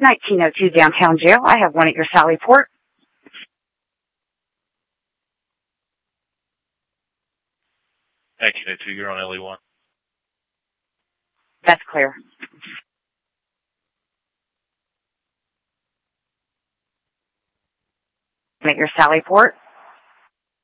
1902 Downtown Jail. I have one at your Sally Port. 1902, you're on LE1. That's clear. At your Sally Port.